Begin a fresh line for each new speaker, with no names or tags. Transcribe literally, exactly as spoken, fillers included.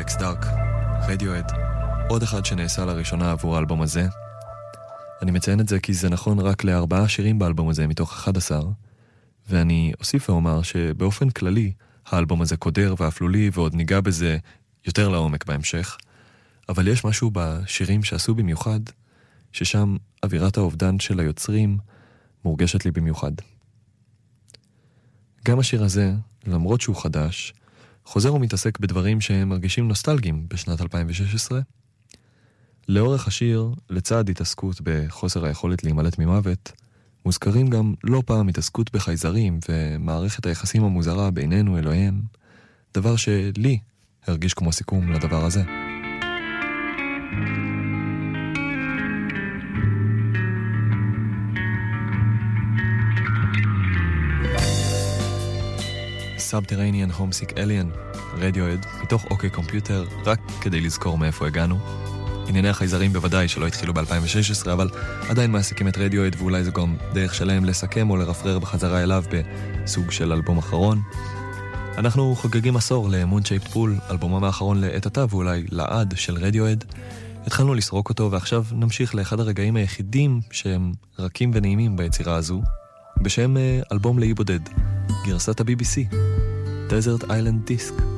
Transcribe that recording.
Index Dark, רדיואד, עוד אחד שנעשה לראשונה עבור האלבום הזה. אני מציין את זה כי זה נכון רק לארבעה שירים באלבום הזה מתוך אחד עשר, ואני אוסיף ואומר שבאופן כללי האלבום הזה קודר ואפלולי, ועוד ניגע בזה יותר לעומק בהמשך, אבל יש משהו בשירים שעשו במיוחד, ששם אווירת האובדן של היוצרים מורגשת לי במיוחד. גם השיר הזה, למרות שהוא חדש, חוזר ומתעסק בדברים שהם מרגישים נוסטלגיים בשנת אלפיים ושש עשרה. לאורך השיר, לצד התעסקות בחוסר היכולת להימלט ממוות, מוזכרים גם לא פעם התעסקות בחייזרים ומערכת היחסים המוזרה בינינו אלוהיהם, דבר שלי הרגיש כמו סיכום לדבר הזה. Subterranean Homesick Alien, רדיואד, מתוך אוקיי קומפיוטר, רק כדי לזכור מאיפה הגענו. ענייני החייזרים בוודאי שלא התחילו ב-אלפיים ושש עשרה, אבל עדיין מעסיקים את רדיואד, ואולי זו גם דרך שלהם לסכם או לרפרר בחזרה אליו בסוג של אלבום אחרון. אנחנו חוגגים עשור ל-Moon Shaped Pool, אלבומם האחרון לעת עתה ואולי לעד של רדיואד. התחלנו לסרוק אותו ועכשיו נמשיך לאחד הרגעים היחידים שהם רכים ונעימים ביצירה הזו, בשם אלבום לאי בודד, גרסת ה-בי בי סי, Desert Island Disc.